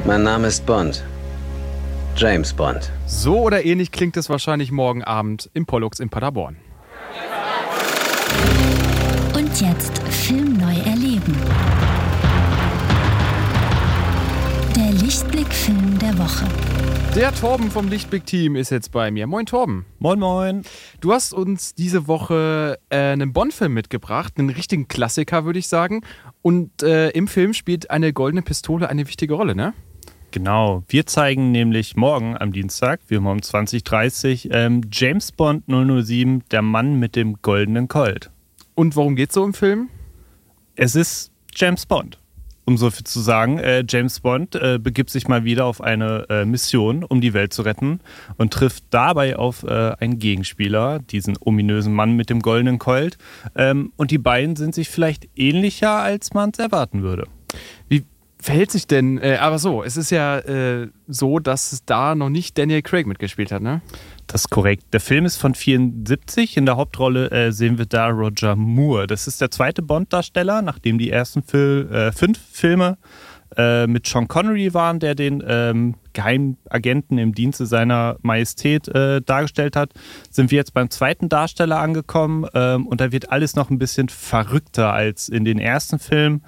Mein Name ist Bond. James Bond. So oder ähnlich klingt es wahrscheinlich morgen Abend im Pollux in Paderborn. Und jetzt Film neu erleben. Der Lichtblick-Film der Woche. Der Torben vom Lichtblick-Team ist jetzt bei mir. Moin Torben. Moin moin. Du hast uns diese Woche einen Bond-Film mitgebracht, einen richtigen Klassiker, würde ich sagen. Und im Film spielt eine goldene Pistole eine wichtige Rolle, ne? Genau, wir zeigen nämlich morgen am Dienstag, wie immer um 20:30 James Bond 007, der Mann mit dem goldenen Colt. Und worum geht's so im Film? Es ist James Bond. Um so viel zu sagen, James Bond begibt sich mal wieder auf eine Mission, um die Welt zu retten und trifft dabei auf einen Gegenspieler, diesen ominösen Mann mit dem goldenen Colt. Und die beiden sind sich vielleicht ähnlicher, als man es erwarten würde. Wie verhält sich denn, aber so, es ist ja so, dass da noch nicht Daniel Craig mitgespielt hat, ne? Das ist korrekt. Der Film ist von 1974. In der Hauptrolle sehen wir da Roger Moore. Das ist der zweite Bond-Darsteller, nachdem die ersten 5 Filme mit Sean Connery waren, der den Geheimagenten im Dienste seiner Majestät dargestellt hat, sind wir jetzt beim zweiten Darsteller angekommen und da wird alles noch ein bisschen verrückter als in den ersten Filmen.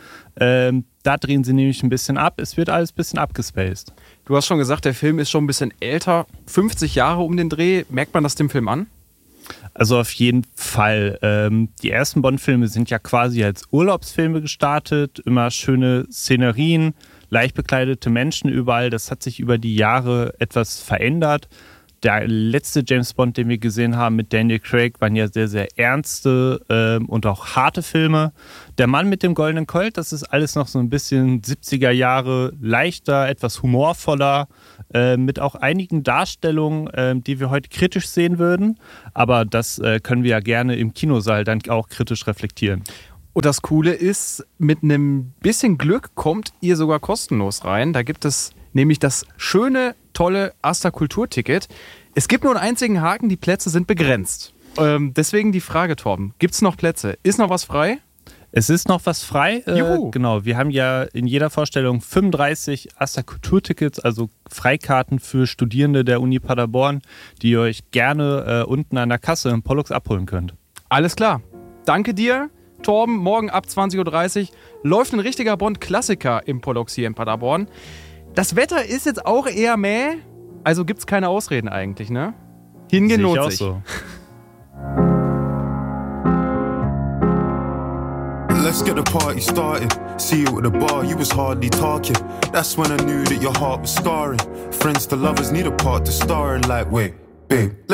Da drehen sie nämlich ein bisschen ab. Es wird alles ein bisschen abgespaced. Du hast schon gesagt, der Film ist schon ein bisschen älter, 50 Jahre um den Dreh. Merkt man das dem Film an? Also auf jeden Fall. Die ersten Bond-Filme sind ja quasi als Urlaubsfilme gestartet. Immer schöne Szenerien, leicht bekleidete Menschen überall. Das hat sich über die Jahre etwas verändert. Der letzte James Bond, den wir gesehen haben mit Daniel Craig, waren ja sehr, sehr ernste und auch harte Filme. Der Mann mit dem goldenen Colt, das ist alles noch so ein bisschen 70er Jahre leichter, etwas humorvoller, mit auch einigen Darstellungen, die wir heute kritisch sehen würden. Aber das können wir ja gerne im Kinosaal dann auch kritisch reflektieren. Und das Coole ist, mit einem bisschen Glück kommt ihr sogar kostenlos rein. Da gibt es nämlich das schöne, tolle Asta-Kulturticket. Es gibt nur einen einzigen Haken, die Plätze sind begrenzt. Deswegen die Frage, Torben, gibt es noch Plätze? Ist noch was frei? Es ist noch was frei. Juhu. Genau, wir haben ja in jeder Vorstellung 35 Asta-Kulturtickets, also Freikarten für Studierende der Uni Paderborn, die ihr euch gerne unten an der Kasse im Pollux abholen könnt. Alles klar. Danke dir, Torben. Morgen ab 20:30 Uhr läuft ein richtiger Bond-Klassiker im Pollux hier in Paderborn. Das Wetter ist jetzt auch eher mäh, also gibt's keine Ausreden eigentlich, ne? Hingehen lohnt sich. So. Let's get the party started. See you at the bar, you was hardly talking. That's when I knew that your heart was scarring. Friends to lovers need a part to star in, like, wait, babe.